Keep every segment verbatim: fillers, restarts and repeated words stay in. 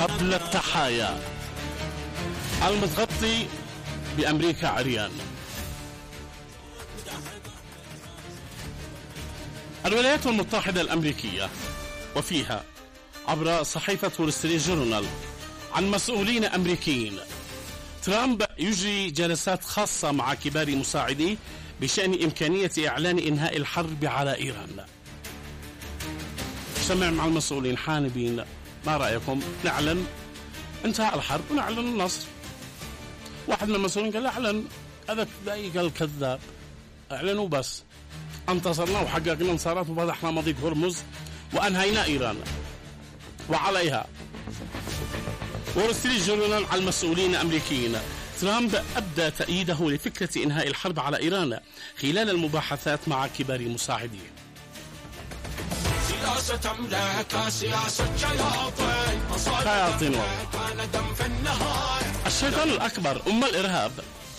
قبل التحايا. المتغطي بأمريكا عريان. الولايات المتحدة الأمريكية وفيها عبر صحيفة وول ستريت جورنال عن مسؤولين أمريكيين: ترامب يجري جلسات خاصة مع كبار مساعديه بشأن إمكانية إعلان إنهاء الحرب على إيران. اجتمع مع المسؤولين حانبين: ما رأيكم نعلن انتهاء الحرب ونعلن النصر؟ واحد من المسؤولين قال اعلن، هذا قال كذاب، اعلنوا بس انتصرنا وحققنا انتصارات وفتحنا مضيق هرمز وانهينا ايران. وعليها وول ستريت جورنال على المسؤولين الامريكيين: ترامب ابدى تأييده لفكرة انهاء الحرب على ايران خلال المباحثات مع كبار مساعديه. سياسة أملاك سياسة شياطين الشيطان الأكبر أم الإرهاب.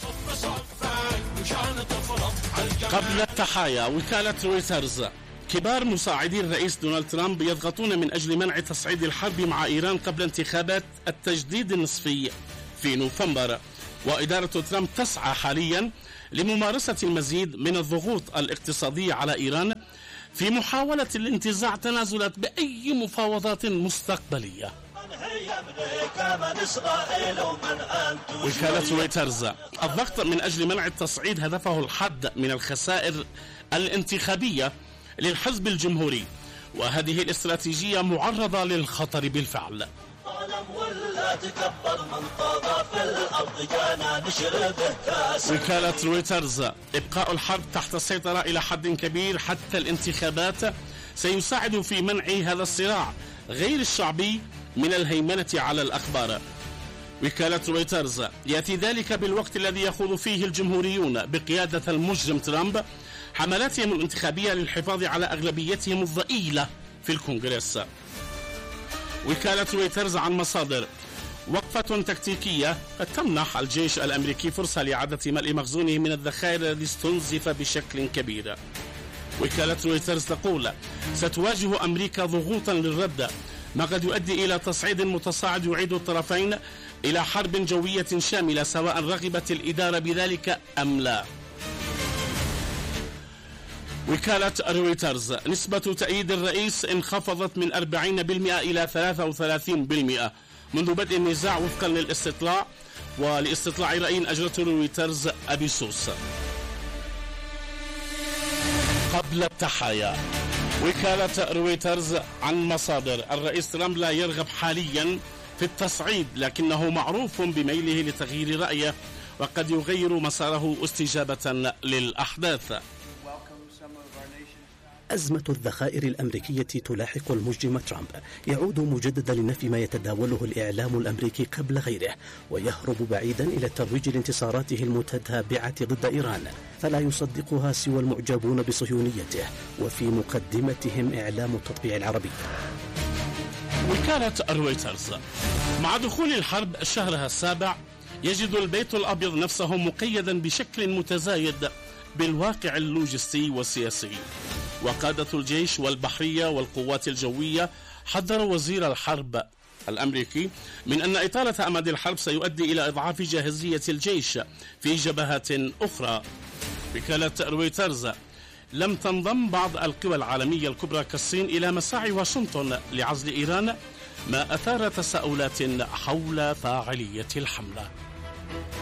قبل التحايا. وكالة رويترز: كبار مساعدي الرئيس دونالد ترامب يضغطون من أجل منع تصعيد الحرب مع إيران قبل انتخابات التجديد النصفي في نوفمبر، وإدارة ترامب تسعى حاليا لممارسة المزيد من الضغوط الاقتصادية على إيران في محاولة الانتزاع تنازلات بأي مفاوضات مستقبلية. وكالة رويترز: الضغط من أجل منع التصعيد هدفه الحد من الخسائر الانتخابية للحزب الجمهوري، وهذه الاستراتيجية معرضة للخطر بالفعل. وكالة رويترز: إبقاء الحرب تحت السيطرة إلى حد كبير حتى الانتخابات سيساعد في منع هذا الصراع غير الشعبي من الهيمنة على الأخبار. وكالة رويترز: يأتي ذلك بالوقت الذي يخوض فيه الجمهوريون بقيادة المجرم ترامب حملاتهم الانتخابية للحفاظ على أغلبيتهم الضئيلة في الكونغرس. وكالة رويترز عن مصادر: وقفة تكتيكية قد تمنح الجيش الأمريكي فرصة لإعادة ملء مخزونه من الذخائر الذي استنزف بشكل كبير. وكالة رويترز تقول: ستواجه أمريكا ضغوطا للرد، ما قد يؤدي إلى تصعيد متصاعد يعيد الطرفين إلى حرب جوية شاملة سواء رغبت الإدارة بذلك أم لا. وكالة رويترز: نسبة تأييد الرئيس انخفضت من أربعين بالمئة إلى ثلاثة وثلاثين بالمئة منذ بدء النزاع وفقا للاستطلاع ولاستطلاع رأي أجرته رويترز أبيسوس. قبل التحايا. وكالة رويترز عن مصادر: الرئيس ترامب لا يرغب حاليا في التصعيد، لكنه معروف بميله لتغيير رأيه وقد يغير مساره استجابة للأحداث. أزمة الذخائر الأمريكية تلاحق المجرم ترامب، يعود مجددا لنفي ما يتداوله الإعلام الأمريكي قبل غيره، ويهرب بعيدا إلى الترويج لانتصاراته المتتابعة ضد إيران، فلا يصدقها سوى المعجبون بصهيونيته، وفي مقدمتهم إعلام التطبيع العربي. وكالة رويترز: مع دخول الحرب شهرها السابع يجد البيت الأبيض نفسه مقيدا بشكل متزايد بالواقع اللوجستي والسياسي، وقادة الجيش والبحرية والقوات الجوية حذروا وزير الحرب الأمريكي من أن إطالة أمد الحرب سيؤدي إلى إضعاف جاهزية الجيش في جبهات أخرى. وكالة رويترز: لم تنضم بعض القوى العالمية الكبرى كالصين إلى مساعي واشنطن لعزل إيران، ما أثار تساؤلات حول فاعلية الحملة.